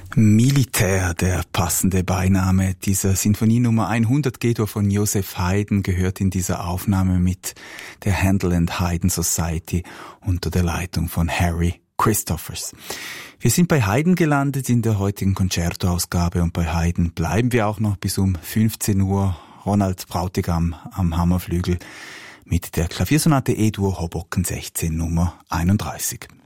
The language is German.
Militär, der passende Beiname dieser Sinfonie Nummer 100 G-Dur von Joseph Haydn, gehört in dieser Aufnahme mit der Handel and Haydn Society unter der Leitung von Harry Christophers. Wir sind bei Haydn gelandet in der heutigen Concerto-Ausgabe und bei Haydn bleiben wir auch noch bis um 15 Uhr. Ronald Brautigam am Hammerflügel mit der Klaviersonate E-Dur Hoboken 16 Nummer 31.